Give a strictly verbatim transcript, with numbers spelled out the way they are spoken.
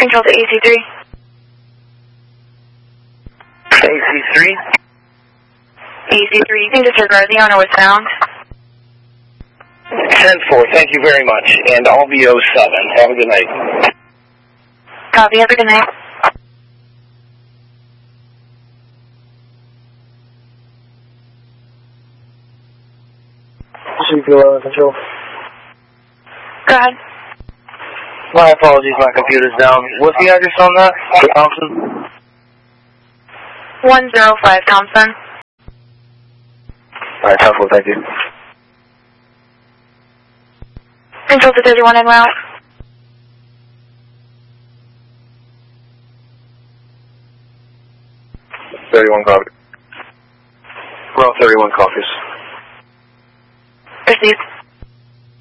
Control to A C three. A C three? A C three, you can disregard the owner was found. ten four, thank you very much. And I'll be oh seven. Have a good night. Copy, have a good night. C P eleven Control. Go ahead. My apologies, my computer's down. What's the address on that? Thompson? one zero five Thompson. Alright, ten four, thank you. Control to thirty-one en route. thirty-one copy. Route thirty-one copies. Received.